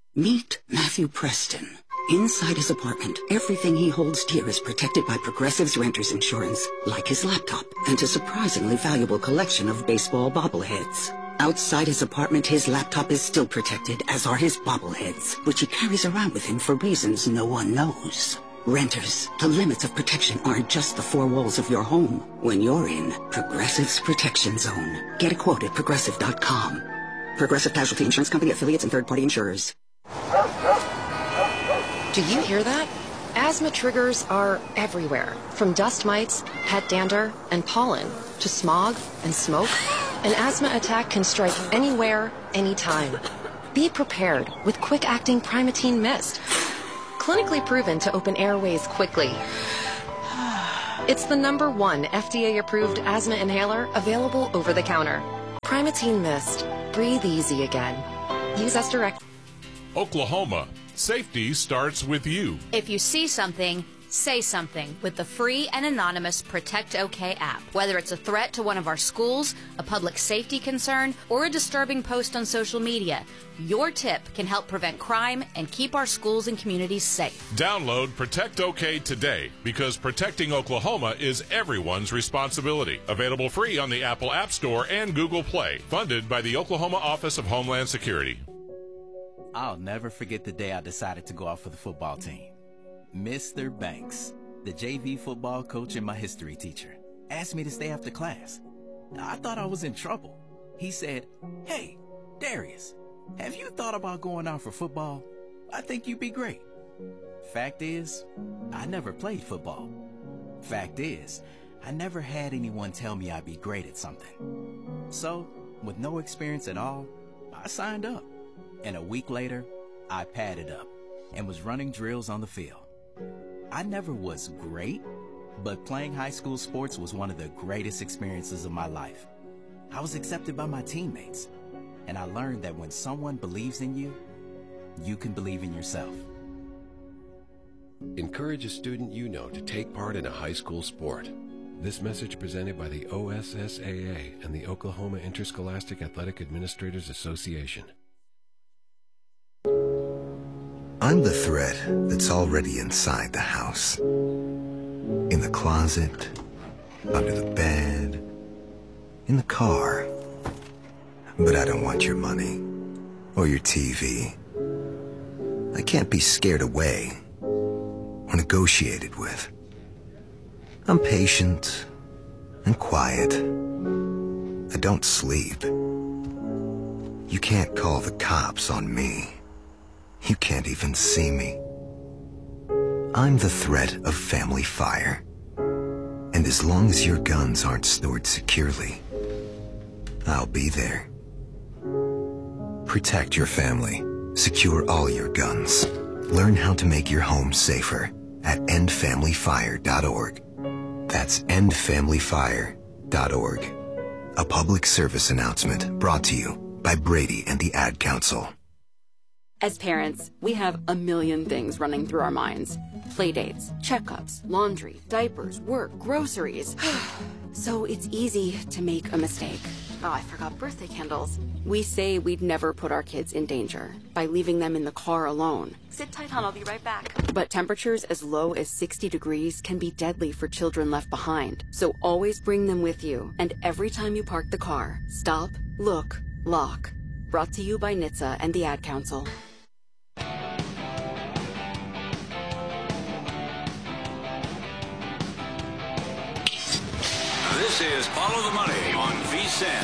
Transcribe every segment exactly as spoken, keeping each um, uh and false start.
Meet Matthew Preston. Inside his apartment, everything he holds dear is protected by Progressive's renter's insurance, like his laptop and a surprisingly valuable collection of baseball bobbleheads. Outside his apartment, his laptop is still protected, as are his bobbleheads, which he carries around with him for reasons no one knows. Renters, the limits of protection aren't just the four walls of your home. When you're in Progressive's Protection Zone. Get a quote at Progressive dot com. Progressive Casualty Insurance Company, affiliates, and third-party insurers. Do you hear that? Asthma triggers are everywhere, from dust mites, pet dander, and pollen, to smog and smoke. An asthma attack can strike anywhere, anytime. Be prepared with quick-acting Primatene Mist. Clinically proven to open airways quickly. It's the number one F D A-approved asthma inhaler available over the counter. Primatene Mist. Breathe easy again. Use as directed. Oklahoma. Safety starts with you. If you see something, say something with the free and anonymous Protect OK app. Whether it's a threat to one of our schools, a public safety concern, or a disturbing post on social media, your tip can help prevent crime and keep our schools and communities safe. Download Protect OK today, because protecting Oklahoma is everyone's responsibility. Available free on the Apple App Store and Google Play. Funded by the Oklahoma Office of Homeland Security. I'll never forget the day I decided to go out for the football team. Mister Banks, the J V football coach and my history teacher, asked me to stay after class. I thought I was in trouble. He said, "Hey, Darius, have you thought about going out for football? I think you'd be great." Fact is, I never played football. Fact is, I never had anyone tell me I'd be great at something. So, with no experience at all, I signed up. And a week later, I padded up and was running drills on the field. I never was great, but playing high school sports was one of the greatest experiences of my life. I was accepted by my teammates, and I learned that when someone believes in you, you can believe in yourself. Encourage a student you know to take part in a high school sport. This message presented by the O S S A A and the Oklahoma Interscholastic Athletic Administrators Association. I'm the threat that's already inside the house. In the closet, under the bed, in the car. But I don't want your money or your T V. I can't be scared away or negotiated with. I'm patient and quiet. I don't sleep. You can't call the cops on me. You can't even see me. I'm the threat of family fire. And as long as your guns aren't stored securely, I'll be there. Protect your family. Secure all your guns. Learn how to make your home safer at end family fire dot org. That's end family fire dot org. A public service announcement brought to you by Brady and the Ad Council. As parents, we have a million things running through our minds. Playdates, checkups, laundry, diapers, work, groceries. So it's easy to make a mistake. Oh, I forgot birthday candles. We say we'd never put our kids in danger by leaving them in the car alone. Sit tight, hon, I'll be right back. But temperatures as low as sixty degrees can be deadly for children left behind. So always bring them with you. And every time you park the car, stop, look, lock. Brought to you by N H T S A and the Ad Council. This is Follow the Money on V S I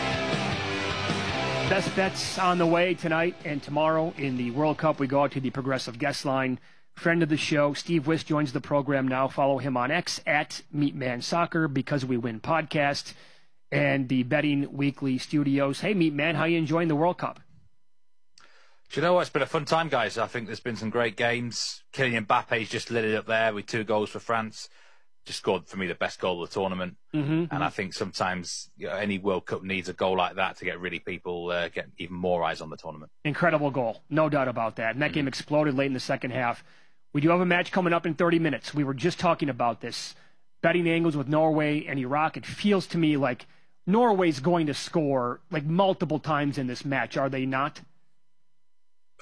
N. Best bets on the way tonight and tomorrow in the World Cup. We go out to the Progressive guest line. Friend of the show, Steve Wyss, joins the program now. Follow him on X at Meatman Soccer, Because We Win podcast, and the Betting Weekly studios. Hey, Meatman, how are you enjoying the World Cup? Do you know what? It's been a fun time, guys. I think there's been some great games. Kylian Mbappe's just lit it up there with two goals for France. Just scored, for me, the best goal of the tournament. Mm-hmm, and mm-hmm. I think sometimes you know, any World Cup needs a goal like that to get really people uh, get even more eyes on the tournament. Incredible goal. No doubt about that. And that mm-hmm. game exploded late in the second half. We do have a match coming up in thirty minutes. We were just talking about this. Betting angles with Norway and Iraq. It feels to me like Norway's going to score like multiple times in this match, are they not?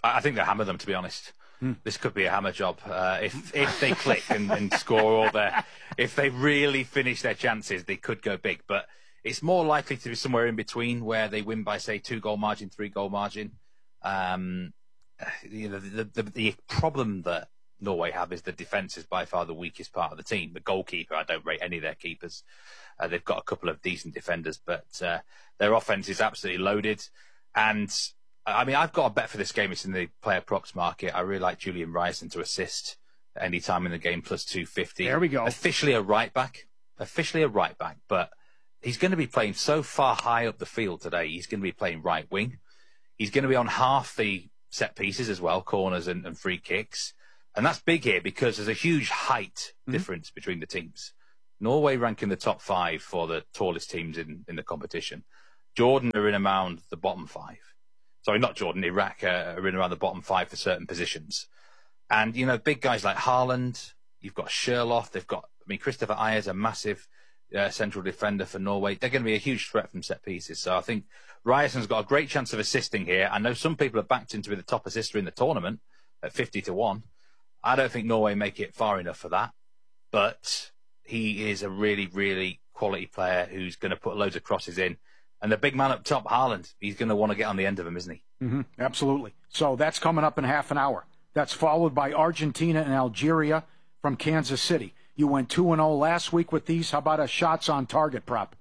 I think they hammer them, to be honest. Hmm. This could be a hammer job. Uh, if if they click and, and score all their... If they really finish their chances, they could go big. But it's more likely to be somewhere in between, where they win by, say, two-goal margin, three-goal margin. Um, you know, the, the, the problem that Norway have is the defence is by far the weakest part of the team. The goalkeeper, I don't rate any of their keepers. Uh, they've got a couple of decent defenders, but uh, their offence is absolutely loaded. And, I mean, I've got a bet for this game. It's in the player props market. I really like Julian Ryerson to assist at any time in the game, plus two fifty. There we go. Officially a right-back. Officially a right-back, but he's going to be playing so far high up the field today. He's going to be playing right wing. He's going to be on half the set pieces as well, corners and, and free kicks. And that's big here because there's a huge height mm-hmm. difference between the teams. Norway rank in the top five for the tallest teams in, in the competition. Jordan are in around the bottom five. Sorry, not Jordan, Iraq uh, are in around the bottom five for certain positions. And, you know, big guys like Haaland, you've got Sherlock, they've got, I mean, Christopher Ayers, a massive uh, central defender for Norway. They're going to be a huge threat from set pieces. So I think Ryerson's got a great chance of assisting here. I know some people have backed him to be the top assister in the tournament at fifty to one. I don't think Norway make it far enough for that. But he is a really, really quality player who's going to put loads of crosses in. And the big man up top, Haaland, he's going to want to get on the end of him, isn't he? Mm-hmm. Absolutely. So that's coming up in half an hour. That's followed by Argentina and Algeria from Kansas City. You went two and oh last week with these. How about a shots on target prop?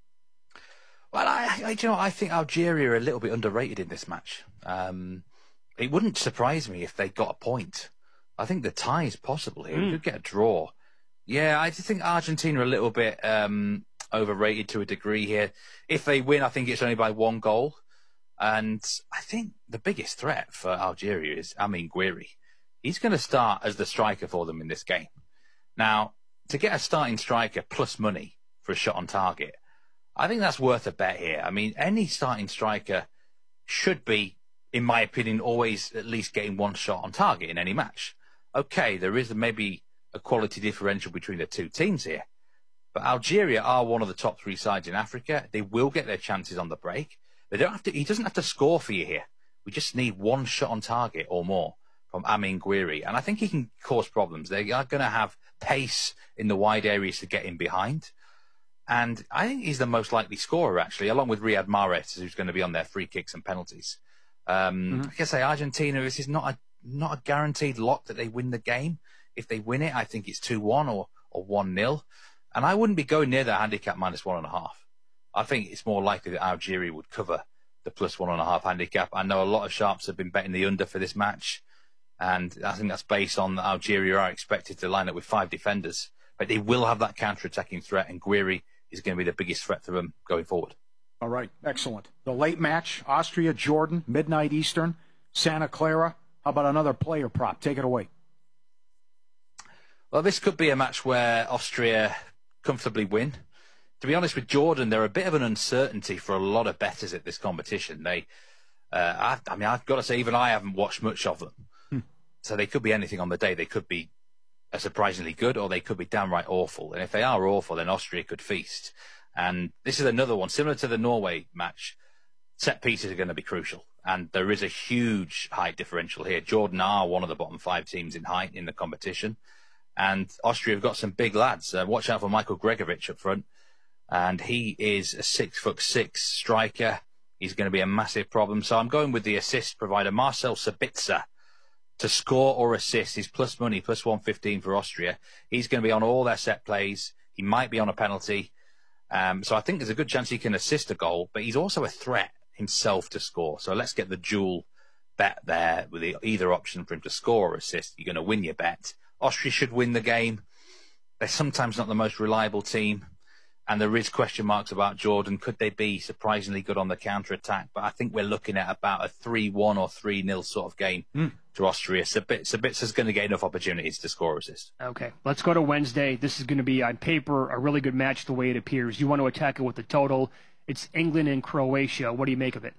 Well, I, I, you know, I think Algeria are a little bit underrated in this match. Um, it wouldn't surprise me if they got a point. I think the tie is possible here. Mm. We could get a draw. Yeah, I just think Argentina are a little bit um, overrated to a degree here. If they win, I think it's only by one goal. And I think the biggest threat for Algeria is Amin Gouiri. He's going to start as the striker for them in this game. Now, to get a starting striker plus money for a shot on target, I think that's worth a bet here. I mean, any starting striker should be, in my opinion, always at least getting one shot on target in any match. Okay, there is maybe a quality differential between the two teams here. But Algeria are one of the top three sides in Africa. They will get their chances on the break. They don't have to. He doesn't have to score for you here. We just need one shot on target or more from Amin Gouiri. And I think he can cause problems. They are going to have pace in the wide areas to get in behind. And I think he's the most likely scorer, actually, along with Riyad Mahrez, who's going to be on their free kicks and penalties. Um, mm-hmm. Like I say, Argentina, this is not a, not a guaranteed lock that they win the game. If they win it, I think it's two one or, or one nil. And I wouldn't be going near the handicap minus one and a half. I think it's more likely that Algeria would cover the plus one and a half handicap. I know a lot of sharps have been betting the under for this match. And I think that's based on that Algeria are expected to line up with five defenders. But they will have that counter-attacking threat, and Gouiri is going to be the biggest threat to them going forward. All right, excellent. The late match, Austria, Jordan, midnight Eastern, Santa Clara. How about another player prop? Take it away. Well, this could be a match where Austria comfortably win. To be honest with Jordan, they're a bit of an uncertainty for a lot of bettors at this competition. They, uh, I, I mean, I've got to say, even I haven't watched much of them. Hmm. So they could be anything on the day. They could be a surprisingly good, or they could be downright awful. And if they are awful, then Austria could feast. And this is another one, similar to the Norway match. Set pieces are going to be crucial. And there is a huge height differential here. Jordan are one of the bottom five teams in height in the competition. And Austria have got some big lads. Uh, watch out for Michael Gregovic up front. And he is a six foot six striker. He's going to be a massive problem. So I'm going with the assist provider, Marcel Sabitzer, to score or assist. He's plus money, plus one fifteen for Austria. He's going to be on all their set plays. He might be on a penalty. Um, so I think there's a good chance he can assist a goal, but he's also a threat himself to score. So let's get the dual bet there with the, either option for him to score or assist. You're going to win your bet. Austria should win the game. They're sometimes not the most reliable team. And there is question marks about Jordan. Could they be surprisingly good on the counter-attack? But I think we're looking at about a three one or three nil sort of game mm. to Austria. Sabitzer's going to get enough opportunities to score or assist. Okay, let's go to Wednesday. This is going to be, on paper, a really good match the way it appears. You want to attack it with the total. It's England and Croatia. What do you make of it?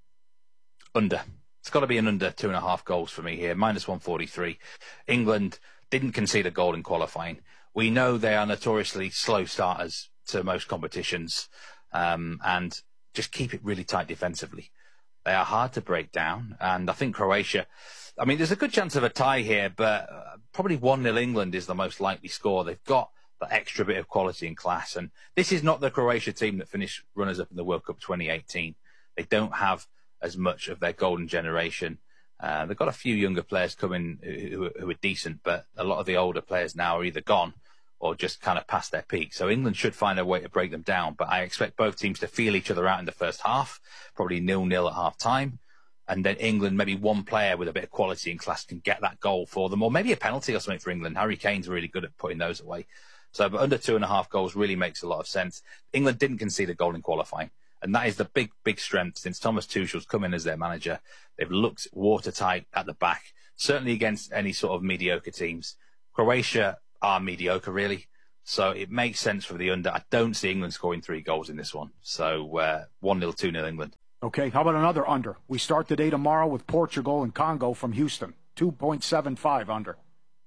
Under. It's got to be an under two and a half goals for me here. minus one forty-three. England didn't concede a goal in qualifying. We know they are notoriously slow starters to most competitions, um, and just keep it really tight defensively. They are hard to break down. And I think Croatia, I mean, there's a good chance of a tie here, but uh, probably one nil England is the most likely score. They've got that extra bit of quality and class. And this is not the Croatia team that finished runners-up in the World Cup twenty eighteen. They don't have as much of their golden generation. Uh, they've got a few younger players coming who, who are decent, but a lot of the older players now are either gone or just kind of past their peak. So England should find a way to break them down, but I expect both teams to feel each other out in the first half, probably nil nil at half time. And then England, maybe one player with a bit of quality and class can get that goal for them, or maybe a penalty or something for England. Harry Kane's really good at putting those away. So but under two and a half goals really makes a lot of sense. England didn't concede a goal in qualifying. And that is the big, big strength since Thomas Tuchel's come in as their manager. They've looked watertight at the back, certainly against any sort of mediocre teams. Croatia are mediocre, really. So it makes sense for the under. I don't see England scoring three goals in this one. So uh, one nil, two nil England. Okay, how about another under? We start the day tomorrow with Portugal and Congo from Houston. two point seven five under.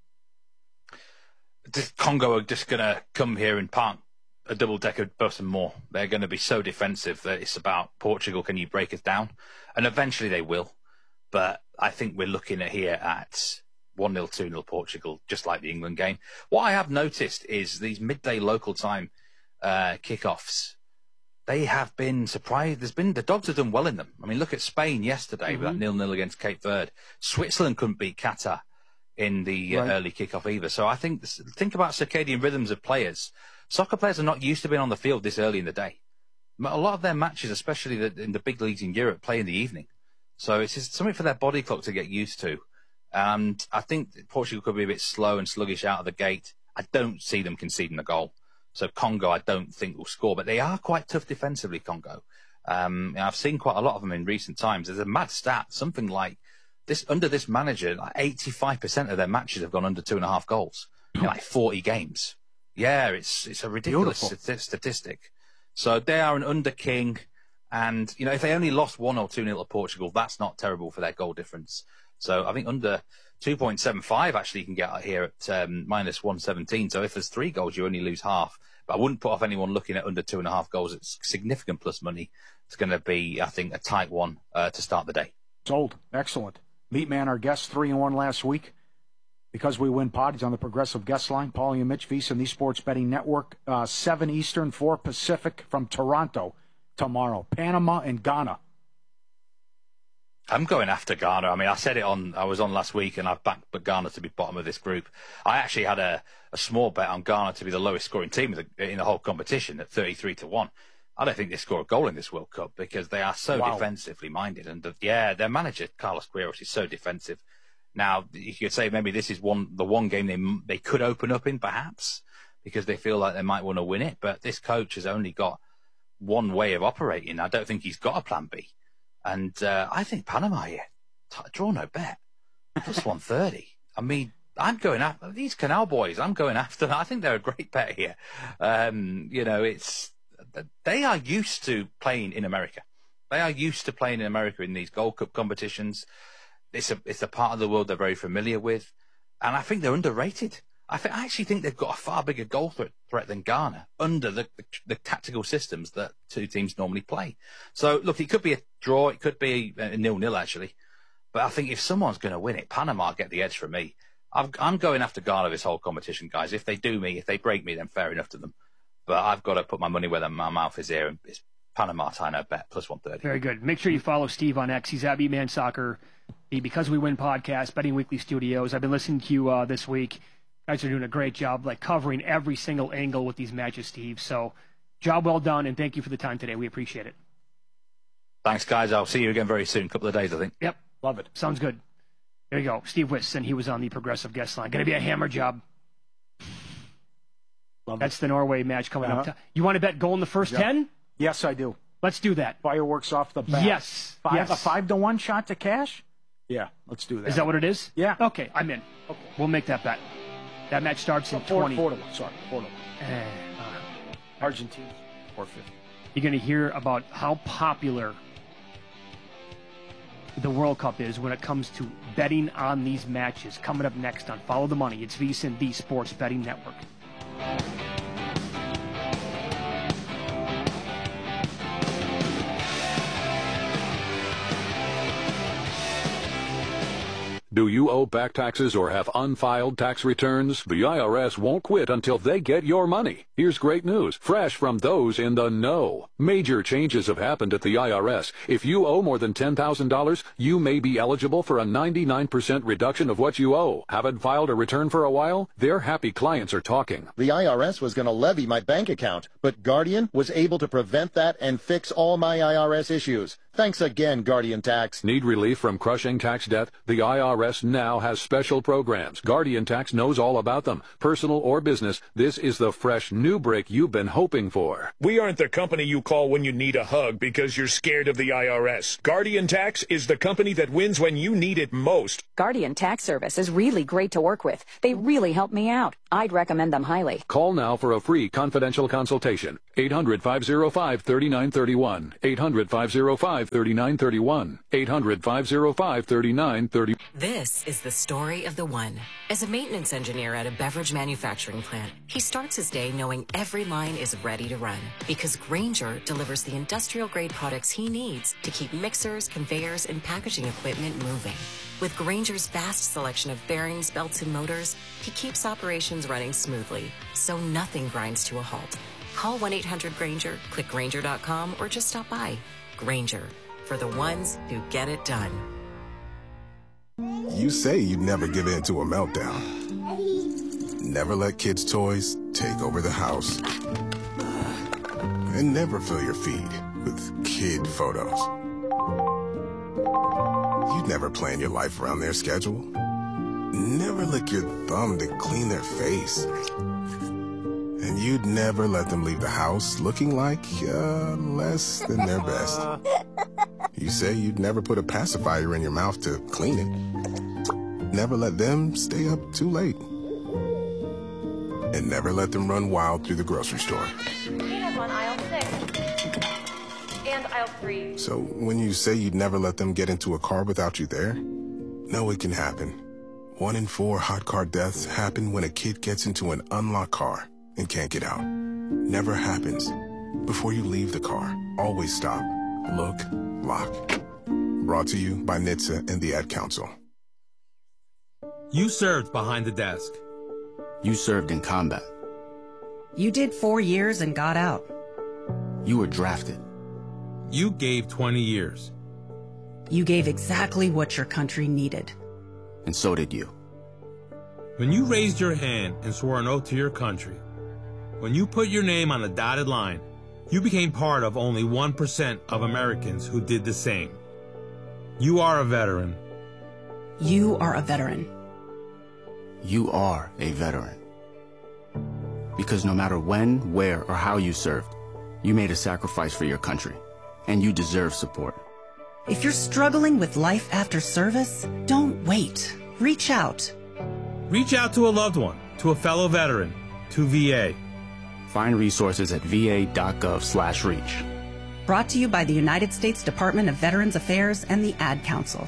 This Congo are just going to come here and park a double-decker bus and more. They're going to be so defensive that it's about Portugal, can you break us down? And eventually they will. But I think we're looking at here at one nil, two nil Portugal, just like the England game. What I have noticed is these midday local time uh, kickoffs, they have been surprised. There's been, the Dogs have done well in them. I mean, look at Spain yesterday mm-hmm. with that nil nil against Cape Verde. Switzerland couldn't beat Qatar in the right. uh, early kickoff either. So I think, think about circadian rhythms of players. Soccer players are not used to being on the field this early in the day. A lot of their matches, especially the, in the big leagues in Europe, play in the evening. So it's just something for their body clock to get used to. And I think Portugal could be a bit slow and sluggish out of the gate. I don't see them conceding a goal. So Congo, I don't think will score, but they are quite tough defensively, Congo. Um, I've seen quite a lot of them in recent times. There's a mad stat, something like this under this manager, like eighty-five percent of their matches have gone under two and a half goals in like forty games. Yeah, it's it's a ridiculous st- statistic. So they are an under king, and you know if they only lost one or two nil to Portugal, that's not terrible for their goal difference. So I think under two point seven five actually you can get here at um, minus one seventeen. So if there's three goals, you only lose half. But I wouldn't put off anyone looking at under two and a half goals. It's significant plus money. It's going to be, I think, a tight one uh, to start the day. Sold. Excellent. Meatman, our guest, three and one last week. Because we win pod, he's on the Progressive Guest Line. Paulie and Mitch Vies and the Sports Betting Network. Uh, seven Eastern, four Pacific from Toronto tomorrow. Panama and Ghana. I'm going after Ghana. I mean, I said it on, I was on last week and I've backed Ghana to be bottom of this group. I actually had a, a small bet on Ghana to be the lowest scoring team in the, in the whole competition at thirty-three to one. I don't think they score a goal in this World Cup because they are so wow. defensively minded. And the, yeah, their manager, Carlos Queiroz, is so defensive. Now, you could say maybe this is one the one game they they could open up in, perhaps, because they feel like they might want to win it. But this coach has only got one way of operating. I don't think he's got a plan B. And uh, I think Panama here, t- draw no bet, plus one thirty. I mean, I'm going after these Canal boys. I'm going after them. I think they're a great bet here. Um, you know, it's they are used to playing in America. They are used to playing in America in these Gold Cup competitions. It's a it's a part of the world they're very familiar with, and I think they're underrated. I, think, I actually think they've got a far bigger goal threat, threat than Ghana under the, the the tactical systems that two teams normally play. So look, it could be a draw, it could be a nil-nil actually, but I think if someone's going to win it, Panama get the edge from me. I've, I'm going after Ghana this whole competition, guys. If they do me, if they break me, then fair enough to them. But I've got to put my money where my mouth is here, and it's Panama tie no bet plus one thirty. Very good. Make sure you follow Steve on X. He's at Meatman Soccer. The Because We Win podcast, Betting Weekly Studios. I've been listening to you uh, this week. You guys are doing a great job, like covering every single angle with these matches, Steve. So, job well done, and thank you for the time today. We appreciate it. Thanks, guys. I'll see you again very soon. A couple of days, I think. Yep. Love it. Sounds good. There you go. Steve Wiss, and he was on the Progressive Guest Line. Going to be a hammer job. Love That's it. The Norway match coming uh-huh. up. You want to bet goal in the first yep. ten? Yes, I do. Let's do that. Fireworks off the bat. Yes. Five, yes. A five to one shot to cash? Yeah, let's do that. Is that what it is? Yeah. Okay, I'm in. Okay. We'll make that bet. That match starts in oh, four, twenty. Four to one, sorry. Four to one. Uh, uh, Argentina, four fifty. You're going to hear about how popular the World Cup is when it comes to betting on these matches. Coming up next on Follow the Money, it's VSiN, the Sports Betting Network. Do you owe back taxes or have unfiled tax returns? The I R S won't quit until they get your money. Here's great news, fresh from those in the know. Major changes have happened at the I R S. If you owe more than ten thousand dollars, you may be eligible for a ninety-nine percent reduction of what you owe. Haven't filed a return for a while? Their happy clients are talking. The I R S was going to levy my bank account, but Guardian was able to prevent that and fix all my I R S issues. Thanks again, Guardian Tax. Need relief from crushing tax debt? The I R S now has special programs. Guardian Tax knows all about them. Personal or business, this is the fresh new break you've been hoping for. We aren't the company you call when you need a hug because you're scared of the I R S. Guardian Tax is the company that wins when you need it most. Guardian Tax Service is really great to work with. They really help me out. I'd recommend them highly. Call now for a free confidential consultation. eight hundred, five oh five, three nine three one. eight hundred, five oh five, three nine three one. eight hundred, five oh five, three nine three one. This is the story of the one. As a maintenance engineer at a beverage manufacturing plant, he starts his day knowing every line is ready to run because Grainger delivers the industrial-grade products he needs to keep mixers, conveyors, and packaging equipment moving. With Grainger's vast selection of bearings, belts, and motors, he keeps operations running smoothly, so nothing grinds to a halt. Call one eight hundred Grainger, click Grainger dot com, or just stop by. Grainger, for the ones who get it done. You say you'd never give in to a meltdown. Never let kids' toys take over the house. And never fill your feed with kid photos. You'd never plan your life around their schedule. Never lick your thumb to clean their face. And you'd never let them leave the house looking like uh, less than their best. You say you'd never put a pacifier in your mouth to clean it. Never let them stay up too late. And never let them run wild through the grocery store. Peanuts on aisle six. And aisle three. So when you say you'd never let them get into a car without you there, no, it can happen. One in four hot car deaths happen when a kid gets into an unlocked car and can't get out. Never happens. Before you leave the car, always stop, look, lock. Brought to you by N H T S A and the Ad Council. You served behind the desk. You served in combat. You did four years and got out. You were drafted. You gave twenty years. You gave exactly what your country needed. And so did you. When you raised your hand and swore an oath to your country, when you put your name on the dotted line, you became part of only one percent of Americans who did the same. You are a veteran. You are a veteran. You are a veteran. Because no matter when, where, or how you served, you made a sacrifice for your country, and you deserve support. If you're struggling with life after service, don't wait. Reach out. Reach out to a loved one, to a fellow veteran, to V A. Find resources at va.gov slash reach. Brought to you by the United States Department of Veterans Affairs and the Ad Council.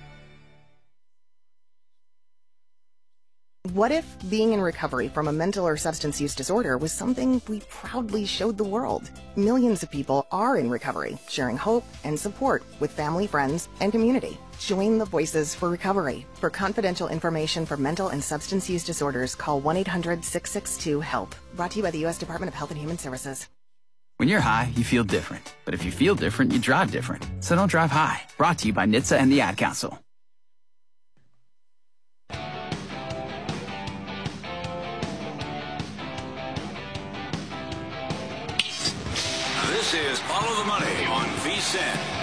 What if being in recovery from a mental or substance use disorder was something we proudly showed the world? Millions of people are in recovery, sharing hope and support with family, friends, and community. Join the Voices for Recovery. For confidential information for mental and substance use disorders, call one eight hundred, six six two, HELP. Brought to you by the U S Department of Health and Human Services. When you're high, you feel different. But if you feel different, you drive different. So don't drive high. Brought to you by N H T S A and the Ad Council. This is Follow the Money on V S I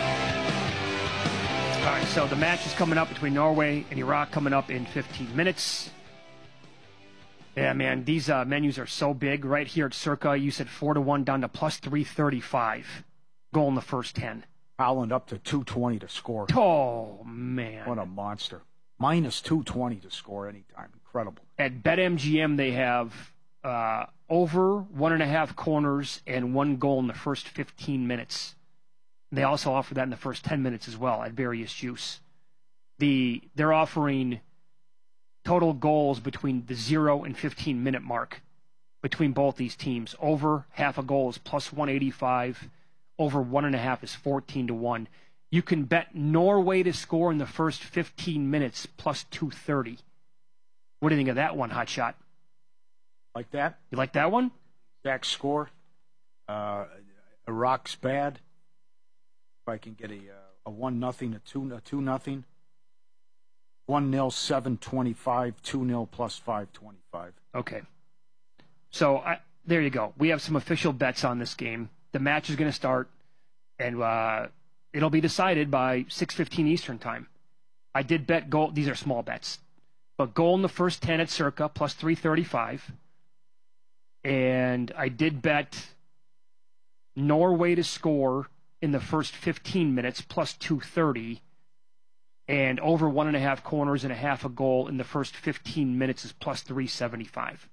N. All right, so the match is coming up between Norway and Iraq coming up in fifteen minutes. Yeah, man, these uh, menus are so big. Right here at Circa, you said four to one down to plus three thirty-five. Goal in the first ten. Howland up to two twenty to score. Oh, man. What a monster. Minus two twenty to score anytime. Incredible. At BetMGM, they have uh, over one and a half corners and one goal in the first fifteen minutes. They also offer that in the first ten minutes as well at Various Juice. The They're offering total goals between the zero and fifteen minute mark between both these teams. Over half a goal is plus one eighty-five. Over one and a half is fourteen to one. You can bet Norway to score in the first fifteen minutes plus two thirty. What do you think of that one, Hot Shot? Like that? You like that one? Exact score. Uh, Iraq's bad. If I can get a uh, a one nothing, a two a two nothing. One nil, seven twenty five. Two nil plus five twenty five. Okay. So I, there you go. We have some official bets on this game. The match is going to start, and uh, it'll be decided by six fifteen Eastern time. I did bet goal. These are small bets, but goal in the first ten at Circa plus three thirty five, and I did bet Norway to score in the first fifteen minutes plus two thirty, and over one and a half corners and a half a goal in the first fifteen minutes is plus three seventy-five.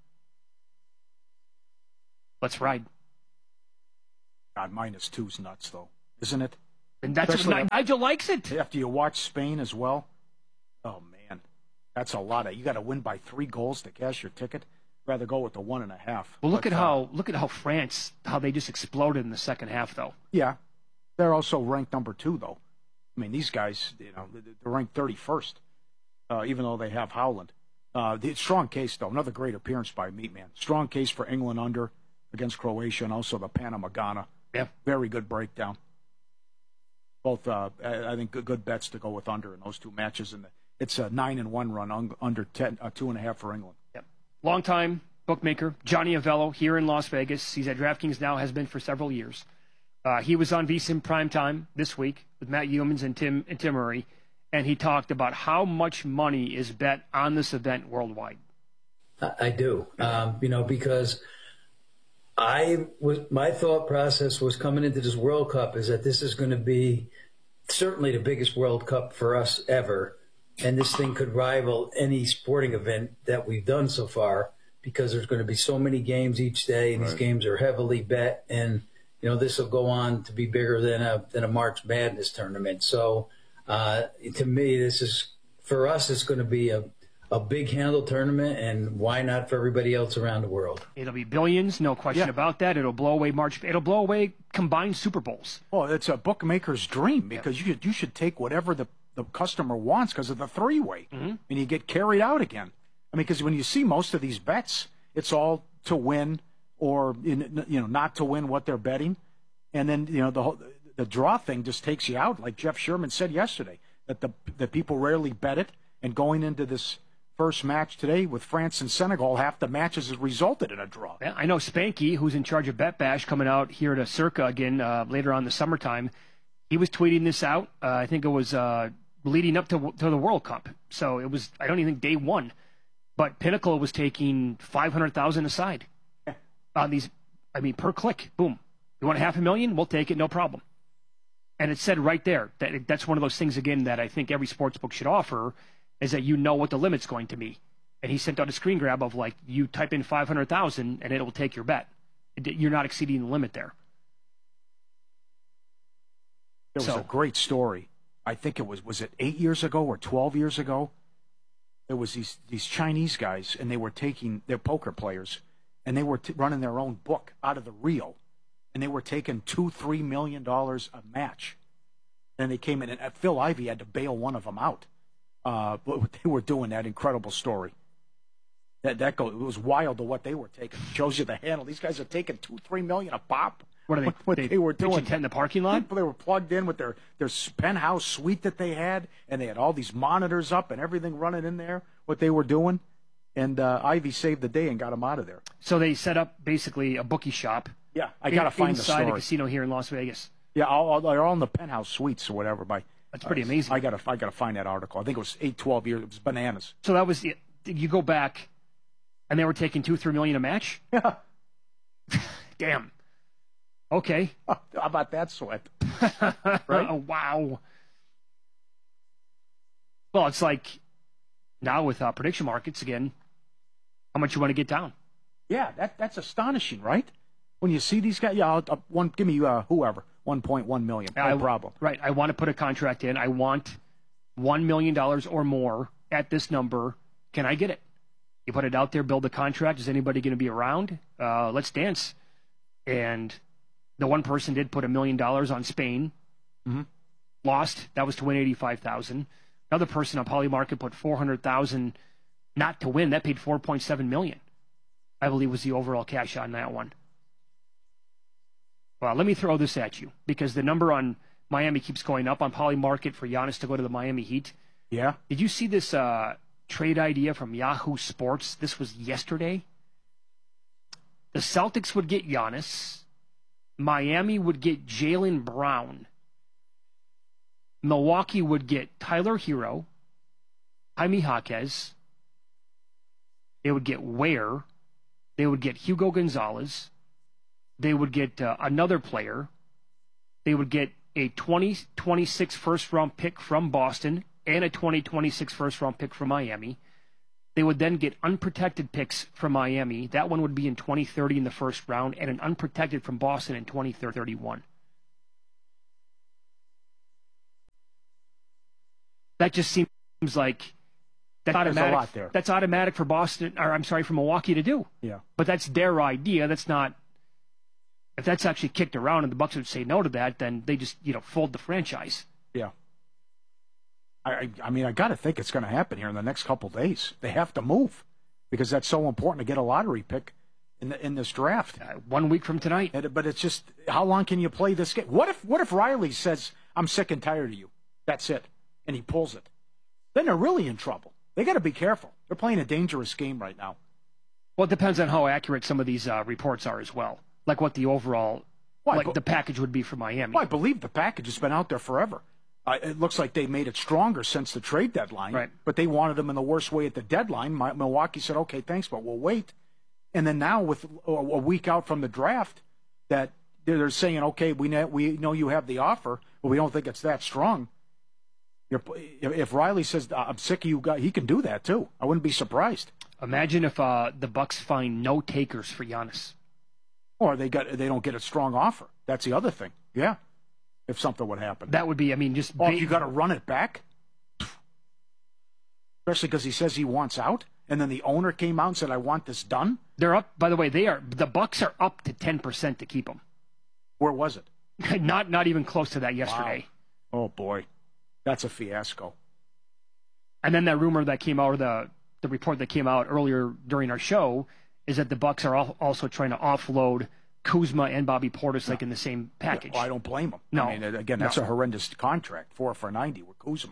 Let's ride. God, minus two's nuts, though, isn't it? And that's Especially what Nigel likes it. After you watch Spain as well, oh, man, that's a lot. Of, you got to win by three goals to cash your ticket. Rather go with the one and a half. Well, look but, at uh, how look at how France, how they just exploded in the second half, though. Yeah, they're also ranked number two, though. I mean, these guys, you know, they're ranked thirty-first, uh, even though they have Howland. Uh, the strong case, though, another great appearance by Meatman. Strong case for England under against Croatia, and also the Panama Ghana. Yeah, very good breakdown. Both, uh, I think, good, good bets to go with under in those two matches, and it's a nine and one run un- under ten, uh, two and a half for England. Yep. Long-time bookmaker Johnny Avello here in Las Vegas. He's at DraftKings now, has been for several years. Uh, he was on V S I N Primetime this week with Matt Humans and Tim and Tim Murray, and he talked about how much money is bet on this event worldwide. I do, um, you know, because I was my thought process was coming into this World Cup is that this is going to be certainly the biggest World Cup for us ever, and this thing could rival any sporting event that we've done so far because there's going to be so many games each day, and right. These games are heavily bet, and you know this will go on to be bigger than a than a March Madness tournament. So uh, to me, this is for us. It's going to be a a big handle tournament, and why not for everybody else around the world? It'll be billions, no question Yeah. about that. It'll blow away March. It'll blow away combined Super Bowls. Well, it's a bookmaker's dream because you you should take whatever the, the customer wants because of the three-way, mm-hmm. and you get carried out again. I mean, because when you see most of these bets, it's all to win or in, you know not to win what they're betting, and then you know the whole, the draw thing just takes you out. Like Jeff Sherman said yesterday, that the that people rarely bet it, and going into this first match today with France and Senegal, half the matches has resulted in a draw. Yeah, I know Spanky, who's in charge of Bet Bash, coming out here to Circa again uh, later on in the summertime. He was tweeting this out. Uh, I think it was uh, leading up to to the World Cup. So it was, I don't even think day one. But Pinnacle was taking five hundred thousand aside on these. I mean, per click, boom. You want half a million? We'll take it, no problem. And it said right there that that's one of those things again that I think every sports book should offer. Is that you know what the limit's going to be. And he sent out a screen grab of, like, you type in five hundred thousand and it will take your bet. You're not exceeding the limit there. There was So- a great story. I think it was, was it eight years ago or twelve years ago? There was these, these Chinese guys, and they were taking, they're poker players, and they were t- running their own book out of the reel. And they were taking two, three million dollars a match. Then they came in, and uh, Phil Ivey had to bail one of them out. Uh, but they were doing that incredible story. That that go, it was wild to what they were taking. Shows you the handle. These guys are taking two, three million a pop. What are they? What they, they were pitching doing tent in the parking lot? They were plugged in with their their penthouse suite that they had, and they had all these monitors up and everything running in there. What they were doing, and uh, Ivy saved the day and got them out of there. So they set up basically a bookie shop. Yeah, I gotta in, find the inside story. a casino here in Las Vegas. Yeah, all, all, they're all in the penthouse suites or whatever. By That's pretty uh, amazing. I gotta I gotta find that article. I think it was eight, twelve years. It was bananas. So that was it. You go back, and they were taking two, three million a match. Yeah. Damn. Okay. How about that sweat? Right? Oh, wow. Well, it's like now with uh, prediction markets again. How much you want to get down? Yeah, that that's astonishing, right? When you see these guys, yeah, I'll, I'll, one, give me uh, whoever, one point one million, no I, problem. Right. I want to put a contract in. I want one million dollars or more at this number. Can I get it? You put it out there, build a contract. Is anybody going to be around? Uh, let's dance. And the one person did put a million dollars on Spain. Mm-hmm. lost. That was to win eighty-five thousand dollars. Another person on Polymarket put four hundred thousand dollars not to win. That paid four point seven million dollars, I believe, was the overall cash on that one. Well, let me throw this at you, because the number on Miami keeps going up on Polymarket for Giannis to go to the Miami Heat. Yeah. Did you see this uh, trade idea from Yahoo Sports? This was yesterday. The Celtics would get Giannis. Miami would get Jaylen Brown. Milwaukee would get Tyler Hero, Jaime Jaquez. They would get Ware. They would get Hugo Gonzalez. They would get uh, another player. They would get a twenty twenty-six first-round pick from Boston and a twenty twenty-six first-round pick from Miami. They would then get unprotected picks from Miami. That one would be in twenty thirty in the first round, and an unprotected from Boston in twenty thirty-one. That just seems like that's automatic. A lot there. That's automatic for Boston, or I'm sorry, for Milwaukee to do. Yeah. But that's their idea. That's not. If that's actually kicked around and the Bucks would say no to that, then they just, you know, fold the franchise. Yeah. I, I, I mean, I got to think it's going to happen here in the next couple days. They have to move because that's so important to get a lottery pick in the, in this draft. Uh, one week from tonight. And, but it's just, how long can you play this game? What if what if Riley says, I'm sick and tired of you? That's it. And he pulls it. Then they're really in trouble. They got to be careful. They're playing a dangerous game right now. Well, it depends on how accurate some of these uh, reports are as well. Like what the overall, well, like be- the package would be for Miami. Well, I believe the package has been out there forever. Uh, it looks like they made it stronger since the trade deadline. Right. But they wanted them in the worst way at the deadline. My, Milwaukee said, okay, thanks, but we'll wait. And then now with a, a week out from the draft, that they're, they're saying, okay, we know, we know you have the offer, but we don't think it's that strong. You're, if Riley says, I'm sick of you guys, he can do that too. I wouldn't be surprised. Imagine if uh, the Bucks find no takers for Giannis. Or they got they don't get a strong offer. That's the other thing. Yeah, if something would happen. That would be, I mean, just... Oh, ba- you got to run it back? Especially because he says he wants out, and then the owner came out and said, I want this done? They're up, by the way, they are, the Bucks are up to ten percent to keep him. Where was it? not not even close to that yesterday. Wow. Oh, boy. That's a fiasco. And then that rumor that came out, or the, the report that came out earlier during our show, is that the Bucks are also trying to offload Kuzma and Bobby Portis, like, no. in the same package. Yeah, well, I don't blame them. No. I mean, again, that's no. a horrendous contract, four for ninety with Kuzma.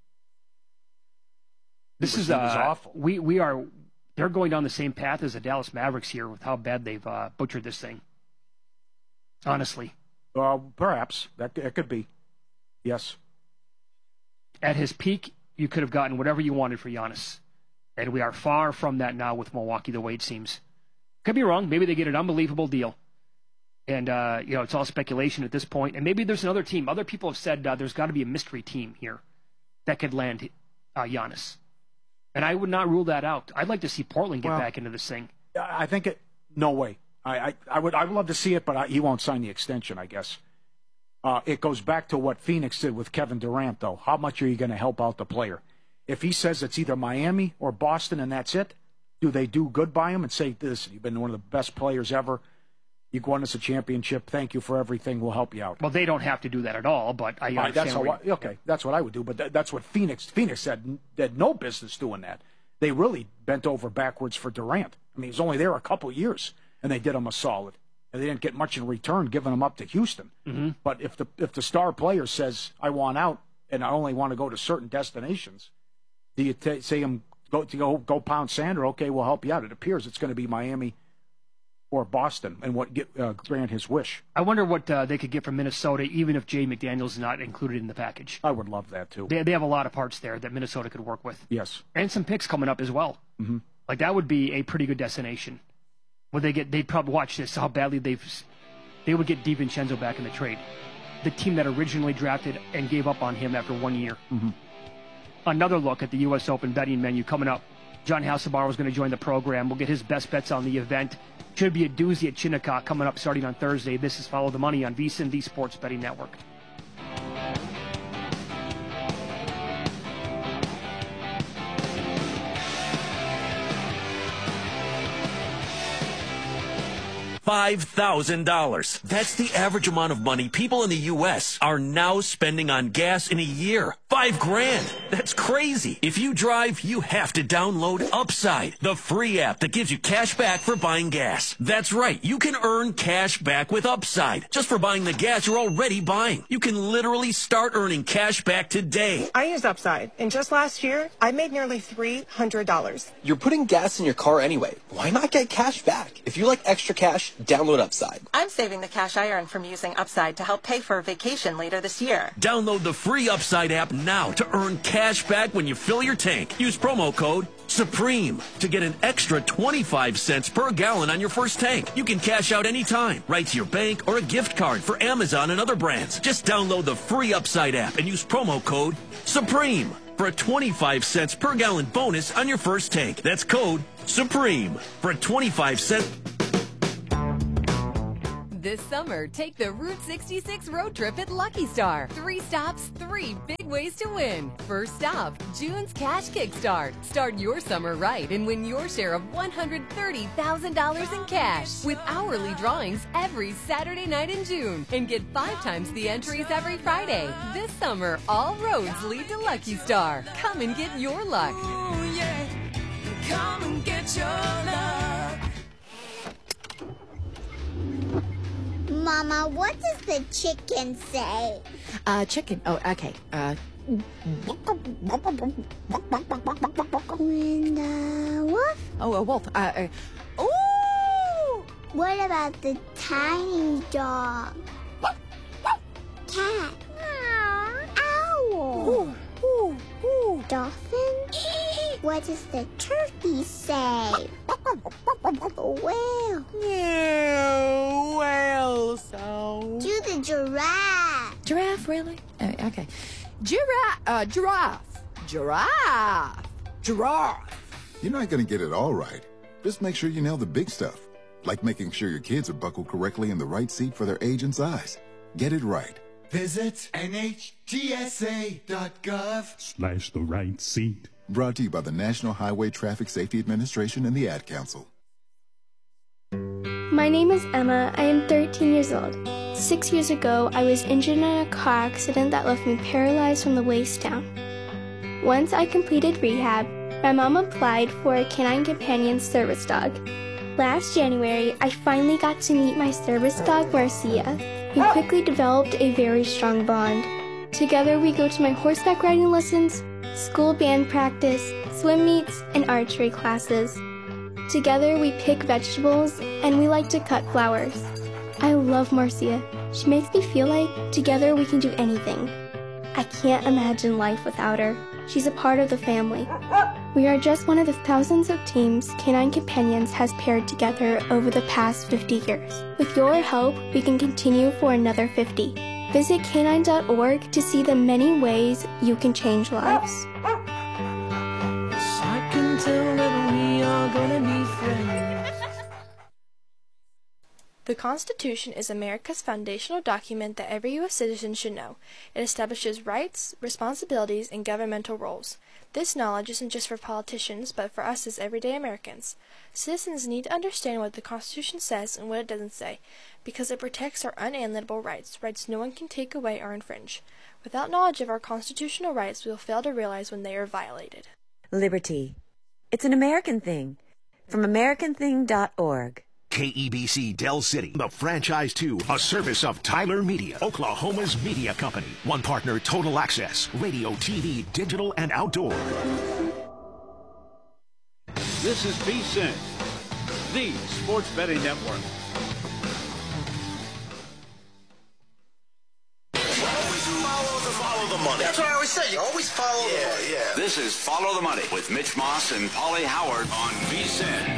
This was, is uh, awful. We we are they're going down the same path as the Dallas Mavericks here with how bad they've uh, butchered this thing. Honestly, uh, perhaps that that could be. Yes. At his peak, you could have gotten whatever you wanted for Giannis, and we are far from that now with Milwaukee. The way it seems. Could be wrong. Maybe they get an unbelievable deal. And, uh, you know, it's all speculation at this point. And maybe there's another team. Other people have said uh, there's got to be a mystery team here that could land uh, Giannis. And I would not rule that out. I'd like to see Portland get well, back into this thing. I think it, no way. I, I, I would I would love to see it, but I, he won't sign the extension, I guess. Uh, it goes back to what Phoenix did with Kevin Durant, though. How much are you going to help out the player? If he says it's either Miami or Boston and that's it, do they do good by him and say, listen, you've been one of the best players ever. You've won us a championship. Thank you for everything. We'll help you out. Well, they don't have to do that at all, but I understand. That's how I, okay, that's what I would do. But th- that's what Phoenix Phoenix said. They had no business doing that. They really bent over backwards for Durant. I mean, he was only there a couple years, and they did him a solid. And they didn't get much in return, giving him up to Houston. Mm-hmm. But if the if the star player says, I want out, and I only want to go to certain destinations, do you t- say him, Go to go go pound sand, or okay, we'll help you out. It appears it's going to be Miami or Boston, and what get uh, grant his wish. I wonder what uh, they could get from Minnesota, even if Jay McDaniels is not included in the package. I would love that too. They they have a lot of parts there that Minnesota could work with. Yes, and some picks coming up as well. Mm-hmm. Like that would be a pretty good destination. Would they get? They'd probably watch this. How badly they've they would get DiVincenzo back in the trade. The team that originally drafted and gave up on him after one year. Mm-hmm. Another look at the U S Open betting menu coming up. John Hasselbauer is going to join the program. We'll get his best bets on the event. Should be a doozy at Shinnecock coming up starting on Thursday. This is Follow the Money on VSiN, the Sports Betting Network. five thousand dollars. That's the average amount of money people in the U S are now spending on gas in a year. Five grand. That's crazy. If you drive, you have to download Upside, the free app that gives you cash back for buying gas. That's right. You can earn cash back with Upside just for buying the gas you're already buying. You can literally start earning cash back today. I use Upside, and just last year, I made nearly three hundred dollars. You're putting gas in your car anyway. Why not get cash back? If you like extra cash, download Upside. I'm saving the cash I earn from using Upside to help pay for a vacation later this year. Download the free Upside app now to earn cash back when you fill your tank. Use promo code SUPREME to get an extra twenty-five cents per gallon on your first tank. You can cash out anytime, right to your bank or a gift card for Amazon and other brands. Just download the free Upside app and use promo code SUPREME for a twenty-five cents per gallon bonus on your first tank. That's code SUPREME for a twenty-five cent. This summer, take the Route sixty-six road trip at Lucky Star. Three stops, three big ways to win. First stop, June's Cash Kickstart. Start your summer right and win your share of one hundred thirty thousand dollars in cash with hourly drawings every Saturday night in June. And get five times the entries every Friday. This summer, all roads lead to Lucky Star. Come and get your luck. Ooh, yeah. Come and get your luck. Mama, what does the chicken say? Uh, chicken. Oh, okay. Uh. When the wolf? Oh, a wolf. Uh. uh Ooh! What about the tiny dog? Cat? Owl? Ooh, ooh, ooh. Dolphin? What does the turkey say? Whale? No, whale sound. Do the giraffe. Giraffe, really? Uh, okay. Giraffe. Uh, giraffe. Giraffe. Giraffe. You're not going to get it all right. Just make sure you nail the big stuff, like making sure your kids are buckled correctly in the right seat for their age and size. Get it right. Visit N H T S A dot gov Slash the right seat. Brought to you by the National Highway Traffic Safety Administration and the Ad Council. My name is Emma. I am thirteen years old. Six years ago, I was injured in a car accident that left me paralyzed from the waist down. Once I completed rehab, my mom applied for a Canine Companion service dog. Last January, I finally got to meet my service dog, Marcia. We quickly developed a very strong bond. Together, we go to my horseback riding lessons, school band practice, swim meets, and archery classes. Together, we pick vegetables, and we like to cut flowers. I love Marcia. She makes me feel like together we can do anything. I can't imagine life without her. She's a part of the family. We are just one of the thousands of teams Canine Companions has paired together over the past fifty years. With your help, we can continue for another fifty. Visit canine dot org to see the many ways you can change lives. I can tell that we are gonna be friends. The Constitution is America's foundational document that every U S citizen should know. It establishes rights, responsibilities, and governmental roles. This knowledge isn't just for politicians, but for us as everyday Americans. Citizens need to understand what the Constitution says and what it doesn't say, because it protects our unalienable rights, rights no one can take away or infringe. Without knowledge of our constitutional rights, we will fail to realize when they are violated. Liberty. It's an American thing. From American thing dot org. K E B C Del City, the franchise two, a service of Tyler Media, Oklahoma's media company. One partner, Total Access, radio, T V, digital, and outdoor. This is V S I N, the sports betting network. Follow the, follow the money. That's what I always say. You always follow yeah, the money. Yeah. This is Follow the Money with Mitch Moss and Paulie Howard on V S I N.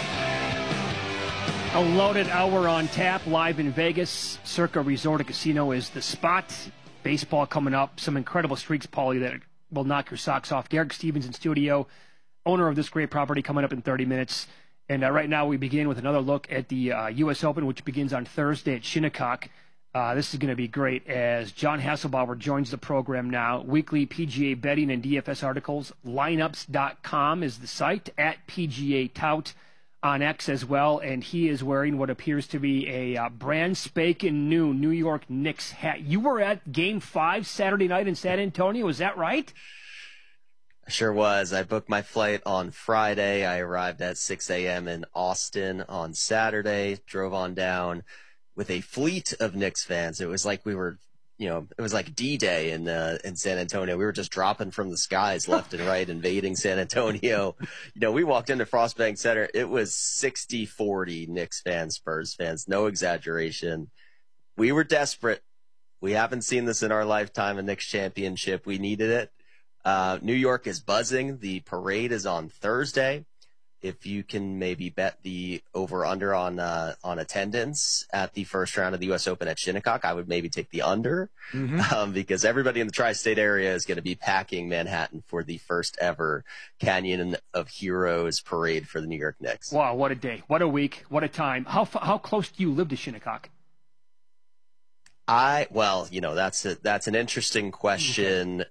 A loaded hour on tap, live in Vegas. Circa Resort and Casino is the spot. Baseball coming up. Some incredible streaks, Paulie, that will knock your socks off. Derek Stevens in studio, owner of this great property, coming up in thirty minutes. And uh, right now we begin with another look at the uh, U S Open, which begins on Thursday at Shinnecock. Uh, this is going to be great as John Hasselbauer joins the program now. Weekly P G A betting and D F S articles. lineups dot com is the site, at P G A Tout on X as well, and he is wearing what appears to be a uh, brand spanking new New York Knicks hat. You were at Game five Saturday night in San Antonio, is that right? I sure was. I booked my flight on Friday. I arrived at six a.m. in Austin on Saturday, drove on down with a fleet of Knicks fans. It was like we were, you know, it was like D-Day in uh, in San Antonio. We were just dropping from the skies left and right, invading San Antonio. You know, we walked into Frostbank Center. It was sixty forty Knicks fans, Spurs fans. No exaggeration. We were desperate. We haven't seen this in our lifetime, a Knicks championship. We needed it. Uh, New York is buzzing. The parade is on Thursday. If you can maybe bet the over-under on uh, on attendance at the first round of the U S Open at Shinnecock, I would maybe take the under, mm-hmm. um, because everybody in the tri-state area is going to be packing Manhattan for the first ever Canyon of Heroes parade for the New York Knicks. Wow, what a day. What a week. What a time. How how close do you live to Shinnecock? I, well, you know, that's a, that's an interesting question.